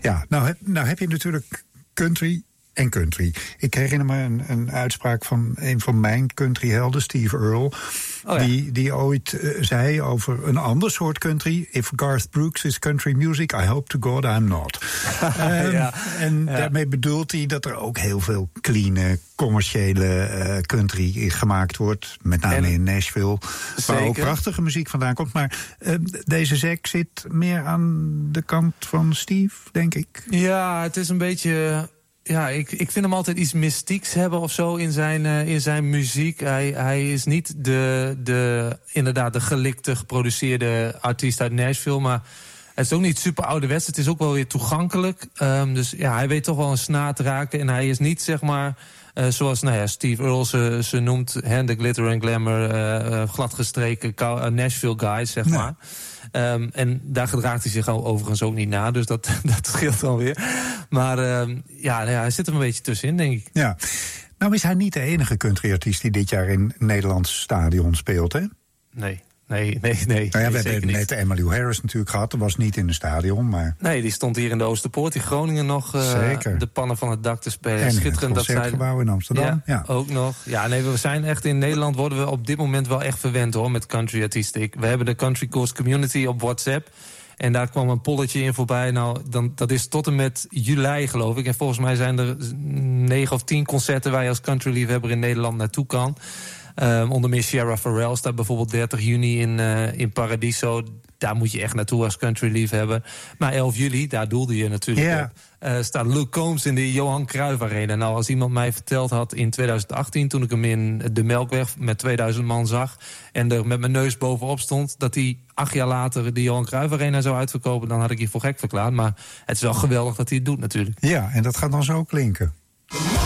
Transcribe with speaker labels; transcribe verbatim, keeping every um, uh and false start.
Speaker 1: Ja, nou heb, nou heb je natuurlijk country en country. Ik herinner me een, een uitspraak van een van mijn countryhelden, Steve Earle. Oh ja. die, die ooit uh, zei over een ander soort country: If Garth Brooks is country music, I hope to God I'm not. um, ja. En ja. daarmee bedoelt hij dat er ook heel veel clean, commerciële uh, country gemaakt wordt. Met name en, in Nashville, zeker. Waar ook prachtige muziek vandaan komt. Maar uh, deze Zack zit meer aan de kant van Steve, denk ik.
Speaker 2: Ja, het is een beetje... Ja, ik, ik vind hem altijd iets mystieks hebben of zo in zijn, uh, in zijn muziek. Hij, hij is niet de, de, inderdaad de gelikte, geproduceerde artiest uit Nashville, maar het is ook niet super ouderwets. Het is ook wel weer toegankelijk. Um, dus ja, hij weet toch wel een snaar te raken. En hij is niet, zeg maar, uh, zoals nou ja, Steve Earle ze, ze noemt, hè, de glitter and glamour, uh, gladgestreken uh, Nashville guys, zeg nee. maar. Um, en daar gedraagt hij zich overigens ook niet na, dus dat, dat scheelt dan weer. Maar um, ja, nou ja, hij zit er een beetje tussenin, denk ik.
Speaker 1: Ja. Nou is hij niet de enige countryartiest die dit jaar in Nederlands stadion speelt, hè?
Speaker 2: Nee. Nee, nee, nee.
Speaker 1: Nou ja, we
Speaker 2: nee,
Speaker 1: hebben net Emmylou Harris natuurlijk gehad. Dat was niet in het stadion, maar...
Speaker 2: Nee, die stond hier in de Oosterpoort in Groningen nog uh, de pannen van het dak te spelen.
Speaker 1: En
Speaker 2: schitterend
Speaker 1: het Concertgebouw in Amsterdam.
Speaker 2: Ja,
Speaker 1: ja,
Speaker 2: ook nog. Ja, nee, we zijn echt in Nederland worden we op dit moment wel echt verwend, hoor, met countryartiesten. We hebben de Country Course Community op WhatsApp. En daar kwam een polletje in voorbij. Nou, dan, dat is tot en met juli, geloof ik. En volgens mij zijn er negen of tien concerten waar je als countryliefhebber in Nederland naartoe kan. Um, onder meer Shara Farrell staat bijvoorbeeld dertig juni in, uh, in Paradiso. Daar moet je echt naartoe als countryliefhebber. Maar elf juli, daar doelde je natuurlijk yeah. op. Uh, staat Luke Combs in de Johan Cruijff Arena. Nou, als iemand mij verteld had in twintig achttien... toen ik hem in de Melkweg met tweeduizend man zag... en er met mijn neus bovenop stond... dat hij acht jaar later de Johan Cruijff Arena zou uitverkopen... dan had ik je voor gek verklaard. Maar het is wel geweldig dat hij het doet natuurlijk.
Speaker 1: Ja, en dat gaat dan zo klinken.